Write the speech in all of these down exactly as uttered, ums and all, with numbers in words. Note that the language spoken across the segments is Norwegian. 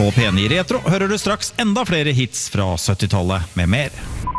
På P ni Retro hører du straks enda flere hits fra syttitallet med mer.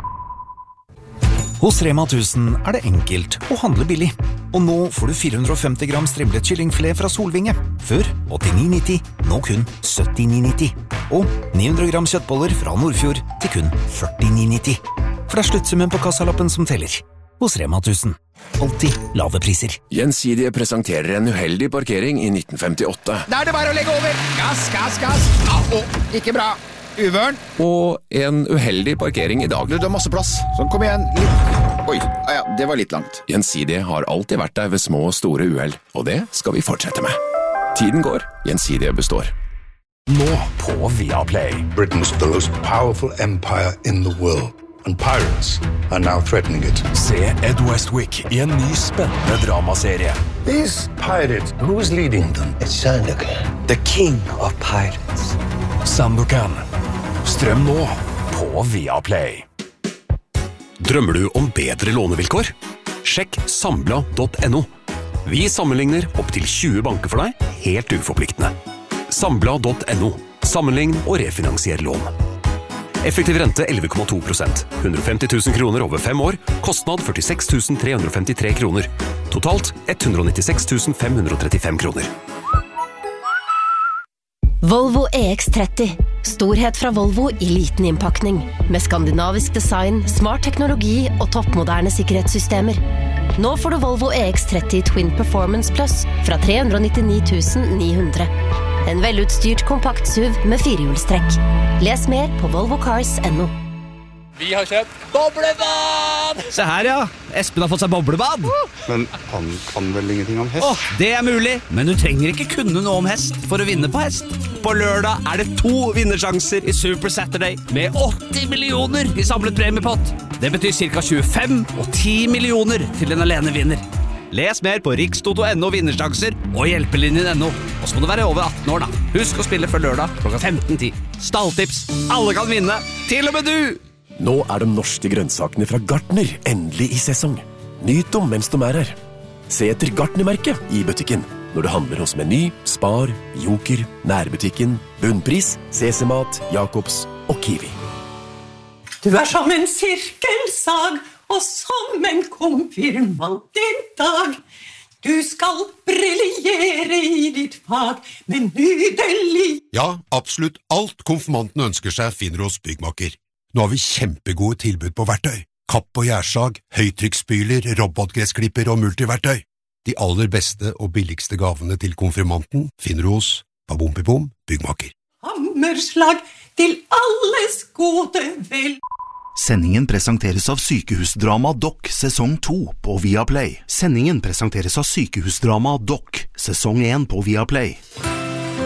Hos Rema tusen er det enkelt å handle billig. Og nå får du fire hundre og femti gram strimlet kyllingfilet fra Solvinge. Før åttini nitti, nå kun syttini nitti. Og ni hundre gram kjøttboller fra Nordfjord til kun førtini nitti. For det er sluttsummen på kassalappen som teller. Hos Rema tusen. Alltid lave priser. Gjensidige presenterer en uheldig parkering i nitten femtiåtte. Da er det bare å legge over. Gass, gass, gass. Au, ikke bra. Uvørn. Og en uheldig parkering i dag. Du, det er masse plass. Sånn, kom igjen. Litt. Oi, ah ja, det var litt langt. Gjensidige har alltid vært der ved små og store uheld, og det skal vi fortsette med. Tiden går, Gjensidige består. Nå på Viaplay. Britain's the most powerful empire in the world. And pirates are now threatening it. Se Ed Westwick i en ny spennende dramaserie. These pirates, who's leading them? It's Sandokan, the king of pirates. Sandokan. Strøm nå på Viaplay. Drømmer du om bedre lånevilkår? Sjekk sambla punktum no. Vi sammenligner opp til tjue banker for deg, helt uforpliktende. Sambla punktum no. Sammenlign og refinansier lån. Effektiv rente elleve komma to prosent. hundre og femti tusen kroner over fem år. Kostnad førtiseks tusen tre hundre og femtitre kroner. Totalt hundre og nittiseks tusen fem hundre og trettifem kroner. Volvo E X tretti. Storhet fra Volvo i liten innpakning. Med skandinavisk design, smart teknologi og toppmoderne sikkerhetssystemer. Nå får du Volvo E X tretti Twin Performance Plus fra tre hundre og nittini tusen ni hundre. En velutstyrt kompakt S U V med firehjulstrekk. Les mer på volvo cars punktum no. Vi har kjøpt boblebad! Se her, ja. Espen har fått seg boblebad. Men han kan vel ingenting om hest? Åh, det er mulig, men du trenger ikke kunne noe om hest for å vinne på hest. På lørdag er det to vinnersjanser i Super Saturday med åtti millioner i samlet premiepott. Det betyr cirka tjuefem og ti millioner til en alene vinner. Les mer på rikstoto punktum no vinnersjanser og hjelpelinjen punktum no. Og så må du være over atten år da. Husk å spille før lørdag klokka femten ti. Stalltips. Alle kan vinne. Til og med du! Nå er de norske grønnsakene fra Gartner endelig i sesong. Nyt dem mens de er her. Se etter Gartner-merket i butikken når du handler hos Meny, Spar, Joker, Nærbutikken, Bunnpris, C C-mat, Jacobs og Kiwi. Du er som en sirkelsag og som en konfirmantdag. Du skal briljere i ditt fag med nydelig. Ja, absolutt alt konfirmanten ønsker seg finner hos Byggmaker. Nå har vi kjempegode tilbud på verktøy. Kapp og gjærsag, høytrykksspyler, robotgressklipper og multiverktøy. De aller beste og billigste gavene til konfirmanten finner du hos Babompibom Byggmaker. Hammerslag til alles gode vel. Sendingen presenteres av Sykehusdrama Doc sesong to på Viaplay. Sendingen presenteres av Sykehusdrama Doc sesong én på Viaplay.